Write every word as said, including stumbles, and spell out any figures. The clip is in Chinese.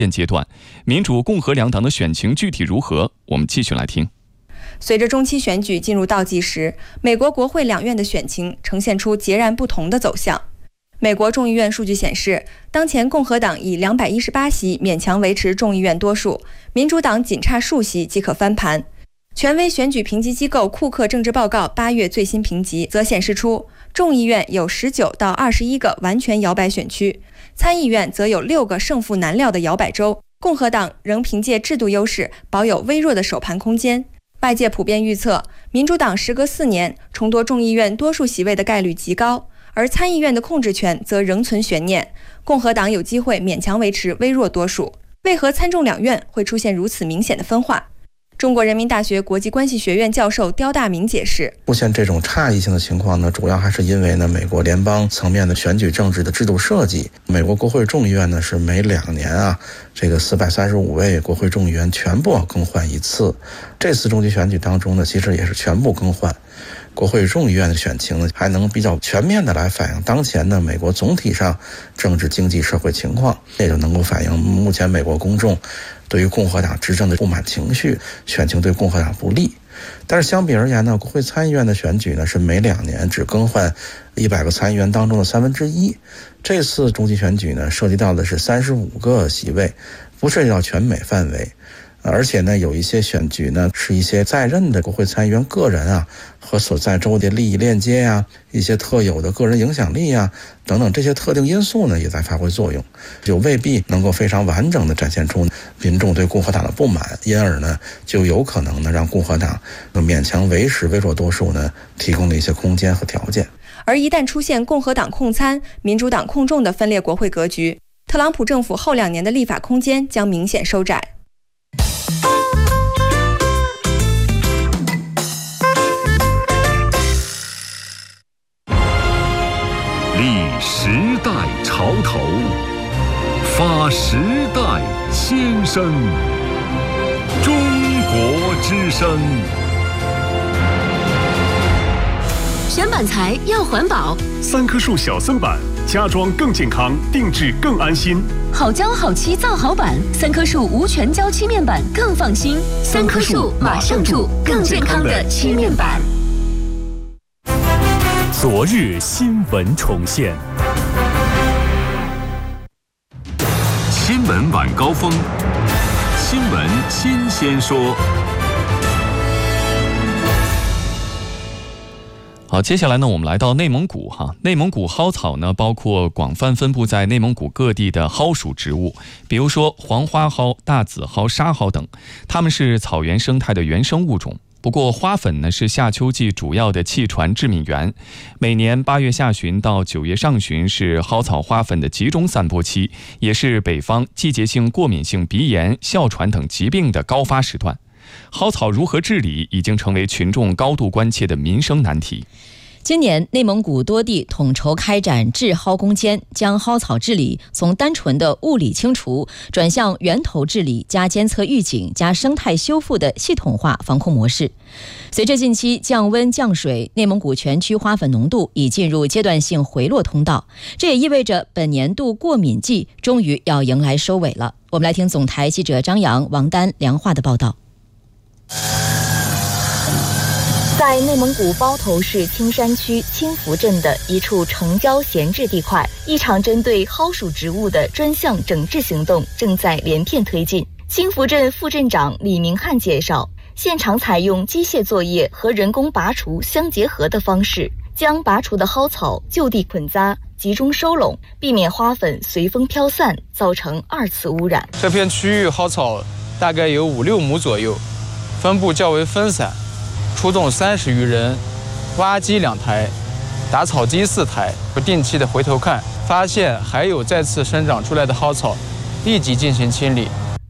现阶段，民主、共和两党的选情具体如何？我们继续来听。 随着中期选举进入倒计时，美国国会两院的选情呈现出截然不同的走向。美国众议院数据显示，当前共和党以两百一十八席勉强维持众议院多数，民主党仅差数席即可翻盘。权威选举评级机构库克政治报告八月最新评级则显示出，众议院有十九到二十一个完全摇摆选区，参议院则有六个胜负难料的摇摆州。共和党仍凭借制度优势保有微弱的首盘空间。外界普遍预测，民主党时隔四年重夺众议院多数席位的概率极高，而参议院的控制权则仍存悬念，共和党有机会勉强维持微弱多数。为何参众两院会出现如此明显的分化？中国人民大学国际关系学院教授刁大明解释， 出现这种差异性的情况呢，主要还是因为呢，美国联邦层面的选举政治的制度设计。美国国会众议院呢是每两年啊，这个四百三十五位国会众议员全部要更换一次。这次中期选举当中呢，其实也是全部更换。国会众议院的选情呢，还能比较全面的来反映当前的美国总体上政治、经济、社会情况，也就能够反映目前美国公众对于共和党执政的不满情绪，选情对共和党不利。但是相比而言呢，国会参议院的选举呢是每两年只更换一百个参议员当中的三分之一。这次中期选举呢，涉及到的是三十五个席位，不涉及到全美范围。而且呢，有一些选举呢，是一些在任的国会参议员个人啊和所在州的利益链接呀、啊、一些特有的个人影响力啊等等这些特定因素呢，也在发挥作用，就未必能够非常完整的展现出民众对共和党的不满，因而呢，就有可能呢让共和党勉强维持微弱多数呢提供了一些空间和条件。 而一旦出现共和党控参、民主党控众的分裂国会格局，特朗普政府后两年的立法空间将明显收窄。 立时代潮头，发时代先声。中国之声。 选板材要环保， 三棵树小松板，家装更健康，定制更安心。 好胶好漆造好板，三棵树无全胶漆面板更放心。三棵树马上住更健康的漆面板。 昨日新闻重现， 新闻晚高峰，新闻新鲜说。 好，接下来呢，我们来到内蒙古哈。内蒙古蒿草呢，包括广泛分布在内蒙古各地的蒿属植物，比如说黄花蒿、大紫蒿、沙蒿等，它们是草原生态的原生物种。不过花粉呢是夏秋季主要的气传致敏源，每年八月下旬到九月上旬是蒿草花粉的集中散播期，也是北方季节性过敏性鼻炎、哮喘等疾病的高发时段。蒿草如何治理已经成为群众高度关切的民生难题。 今年内蒙古多地统筹开展治蒿攻坚，将蒿草治理从单纯的物理清除转向源头治理加监测预警加生态修复的系统化防控模式。随着近期降温降水，内蒙古全区花粉浓度已进入阶段性回落通道，这也意味着本年度过敏季终于要迎来收尾了。我们来听总台记者张扬、王丹、梁化的报道。 在内蒙古包头市青山区青福镇的一处城郊闲置地块，一场针对蒿属植物的专项整治行动正在连片推进。青福镇副镇长李明汉介绍，现场采用机械作业和人工拔除相结合的方式，将拔除的蒿草就地捆扎，集中收拢，避免花粉随风飘散，造成二次污染。 这片区域蒿草大概有五六亩左右，分布较为分散。出动三十余人，挖机两台，打草机四台，不定期的回头看，发现还有再次生长出来的蒿草，立即进行清理。